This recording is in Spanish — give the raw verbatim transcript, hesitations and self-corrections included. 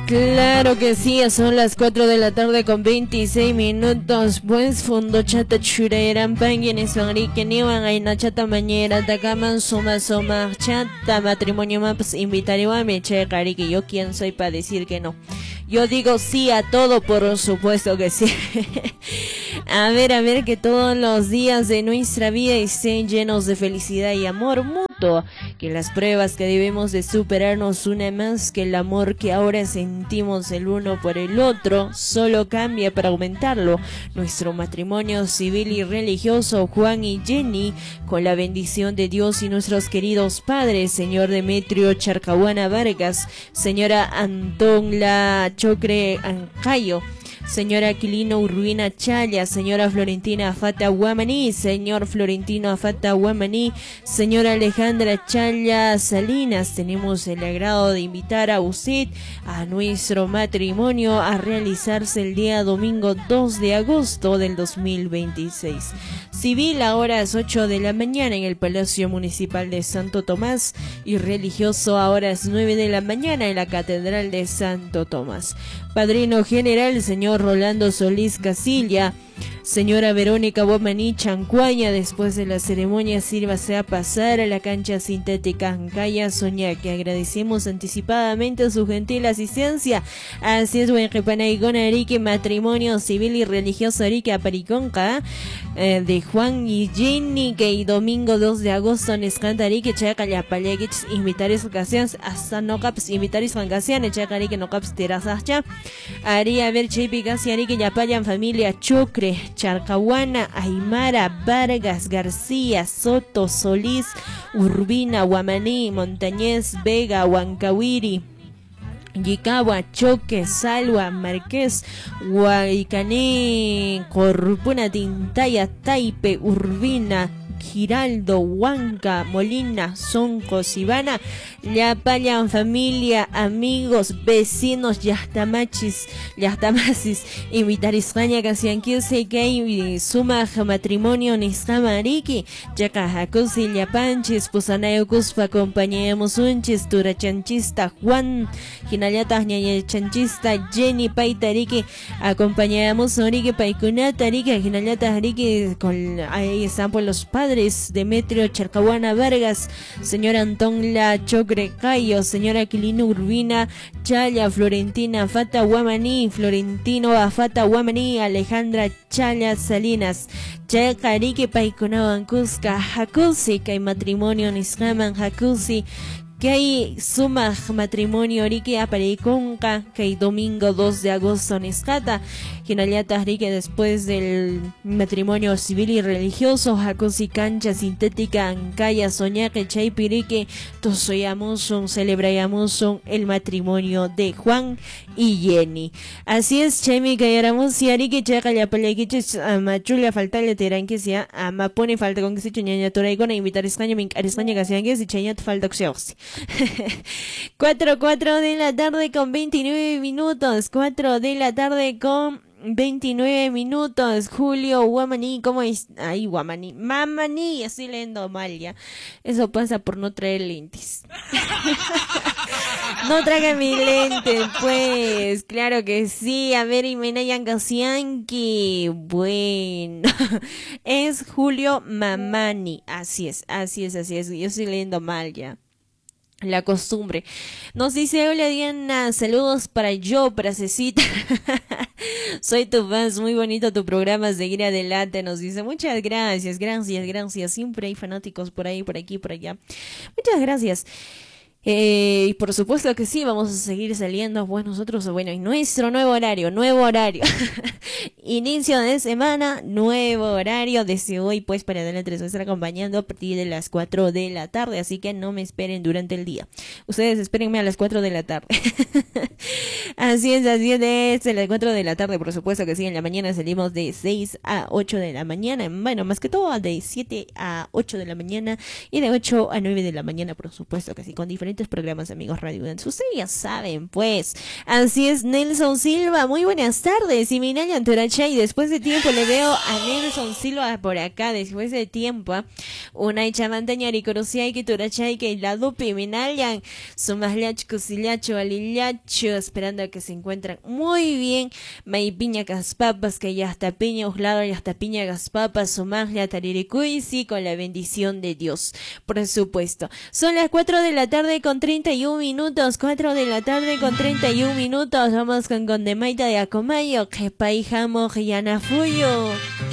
Claro que sí, son las cuatro de la tarde con veintiséis minutos. Pues fondo chata churairan panguines sangri que ni van a ir na chata mañera takaman suma suma chata matrimonio maps invitaría a mi che cari que yo quién soy para decir que no. Yo digo sí a todo, por supuesto que sí. A ver, a ver, que todos los días de nuestra vida estén llenos de felicidad y amor mutuo. Que las pruebas que debemos de superarnos una más, que el amor que ahora sentimos el uno por el otro solo cambia para aumentarlo. Nuestro matrimonio civil y religioso, Juan y Jenny, con la bendición de Dios y nuestros queridos padres, señor Demetrio Charcahuana Vargas, señora Antonla Chocre Ancayo, señora Aquilino Urbina Chaya, señora Florentina Afata Guamaní, señor Florentino Afata Guamaní, señora Alejandra Chaya Salinas. Tenemos el agrado de invitar a usted a nuestro matrimonio a realizarse el día domingo dos de agosto del dos mil veintiséis. Civil a horas ocho de la mañana en el Palacio Municipal de Santo Tomás y religioso a horas nueve de la mañana en la Catedral de Santo Tomás. Padrino general, señor Rolando Solís Casilla, señora Verónica Guamaní Chancuaña. Después de la ceremonia, sírvase a pasar a la cancha sintética Ancaya Soña, que agradecemos anticipadamente su gentil asistencia. Así es, buen Repanaigón Arique, matrimonio civil y religioso Arique Apariconca, eh, de Juan y Jenny, que el domingo dos de agosto Nescanta Arique Chacaya Paleguich, invitares ocasiones hasta no caps, invitares vacaciones Chacarique no caps terasacha. Haría ver Chipigas y Arique Yapayan familia Chucre, Charcahuana, Aymara, Vargas, García, Soto, Solís, Urbina, Guamaní, Montañez, Vega, Huancawiri, Yicagua, Choque, Salua, Marqués, Huaycaní, Corpuna, Tintaya, Taipe, Urbina, Giraldo, Huanca, Molina, Sonco, Sibana, Yapayan familia, amigos, vecinos, Yastamachis, Yastamasis, invitar España, Casianquilse, que suma matrimonio, Nistamariki, Yacajacusi, Yapanchis, Pusanayo Cuspa, acompañamos unchis, Turachanchista, Juan, Ginayata, Chanchista, Jenny, Paitariki, acompañamos Orique, Paicunata, Rica, Ginayata, Ricky, con ahí están por los padres. Demetrio Charcahuana Vargas, señora Antonla Chocre Cayo, señora Aquilino Urbina Chaya, Florentina Afata Guamaní, Florentino Afata Guamaní, Alejandra Chaya Salinas, Chacarique Paiconaban Cusca, Jacusi, que hay matrimonio Niscaman Jacusi, que hay suma matrimonio Rique Apariconca, que hay domingo dos de agosto Nescata, Ginayata Rique, después del matrimonio civil y religioso, Jacosi Cancha Sintética Ancaya Soñaque Chaipirique, tosoyamos celebramos el matrimonio de Juan y Jenny. Así es, Chemi Cayaramos y Arique Chaca ya Palequiches Machulia falta le terán que sea ama pone falta con que se chuñaña toraigona invitar España min España que sean que se chañat falta oxioxi. cuatro, cuatro de la tarde con veintinueve minutos, cuatro de la tarde con veintinueve minutos. Julio Guamaní, ¿cómo es? Ay, Guamaní, Mamaní, estoy leyendo mal ya. Eso pasa por no traer lentes. No traiga mi lente, pues. Claro que sí. A ver, Imena Yankasianki. Bueno. Es Julio Mamani. Así es, así es, así es. Yo estoy leyendo mal ya. La costumbre. Nos dice, hola Diana, saludos para yo, para Cecita. Soy tu fans, muy bonito tu programa, seguir adelante. Nos dice, muchas gracias, gracias, gracias. Siempre hay fanáticos por ahí, por aquí, por allá. Muchas gracias. Eh, y por supuesto que sí, vamos a seguir saliendo, pues nosotros, bueno, en nuestro nuevo horario, nuevo horario, inicio de semana, nuevo horario, desde hoy, pues para adelante les voy a estar acompañando a partir de las cuatro de la tarde, así que no me esperen durante el día, ustedes espérenme a las cuatro de la tarde, así es, así es, desde las cuatro de la tarde, por supuesto que sí, en la mañana salimos de seis a ocho de la mañana, bueno, más que todo de siete a ocho de la mañana y de ocho a nueve de la mañana, por supuesto que sí, con diferentes programas, amigos Radio Dance. Ustedes ya saben, pues. Así es, Nelson Silva. Muy buenas tardes. Y Minaya Antorachay, después de tiempo le veo a Nelson Silva por acá, después de tiempo. ¿eh? Una chamantaña y conocía que Torachay que la dupi Minayan, Sumaslacho, Cosillacho, Alillacho, esperando que se encuentran muy bien. May piña caspapas, que ya hasta piña uslado, ya hasta piña gaspapas, sumaglia, tariricuy, sí, con la bendición de Dios, por supuesto. Son las cuatro de la tarde con treinta y un minutos, cuatro de la tarde con treinta y un minutos. Vamos con Condemaita de Acomayo, que paijamo, Yanafuyo.